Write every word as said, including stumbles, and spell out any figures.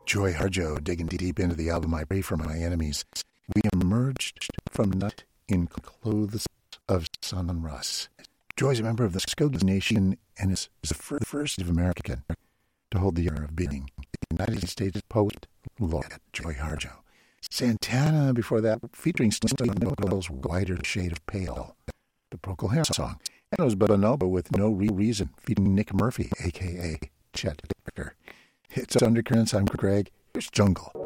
Joy Harjo digging deep into the album I Pray for My Enemies. We emerged from night in clothes of sunrise. Joy's a member of the Skokie Nation and is the first American to hold the honor of being the United States Poet Laureate. Joy Harjo. Santana before that, featuring Slinky Nickel's Wider Shade of Pale, the Procol Harum song. And it was Bonobo with No Reason, featuring Nick Murphy, a k a. Chet Baker. It's Undercurrents. I'm Greg. Here's Jungle.